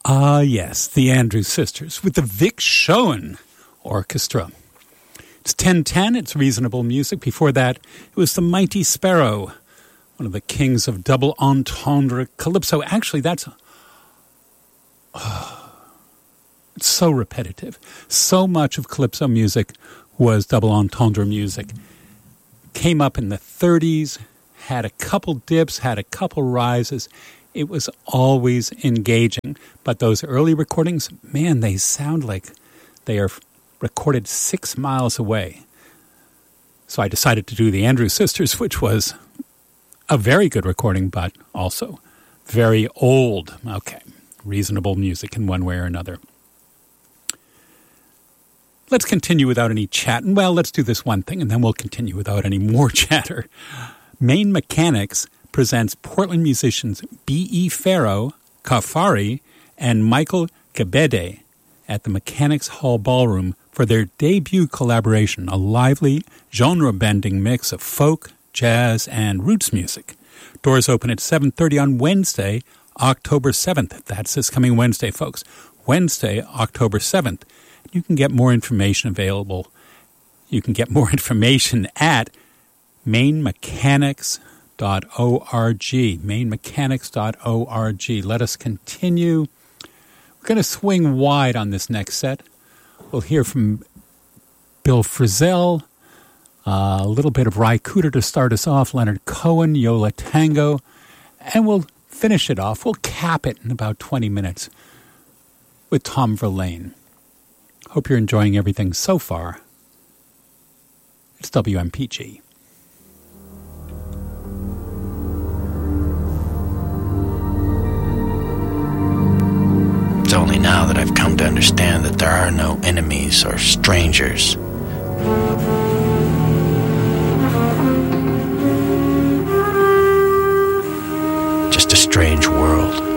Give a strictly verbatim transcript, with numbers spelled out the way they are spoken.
Ah, yes, the Andrews Sisters with the Vic Schoen Orchestra. It's ten ten, it's reasonable music. Before that, it was the Mighty Sparrow, one of the kings of double entendre calypso. Actually, that's oh, it's so repetitive. So much of calypso music was double entendre music. Came up in the thirties, had a couple dips, had a couple rises. It was always engaging. But those early recordings, man, they sound like they are recorded six miles away. So I decided to do the Andrews Sisters, which was a very good recording, but also very old. Okay, reasonable music in one way or another. Let's continue without any chat. Well, let's do this one thing, and then we'll continue without any more chatter. Main Mechanics presents Portland musicians B E. Farrow, Kafari, and Michael Gebede at the Mechanics Hall Ballroom for their debut collaboration, a lively, genre-bending mix of folk, jazz, and roots music. Doors open at seven thirty on Wednesday, October seventh. That's this coming Wednesday, folks. Wednesday, October seventh. You can get more information available. You can get more information at main mechanics dot org. main mechanics dot org. Let us continue. We're going to swing wide on this next set. We'll hear from Bill Frisell, uh, a little bit of Ry Cooder to start us off, Leonard Cohen, Yo La Tengo, and we'll finish it off. We'll cap it in about twenty minutes with Tom Verlaine. Hope you're enjoying everything so far. It's W M P G. It's only now that I've come to understand that there are no enemies or strangers. Just a strange world.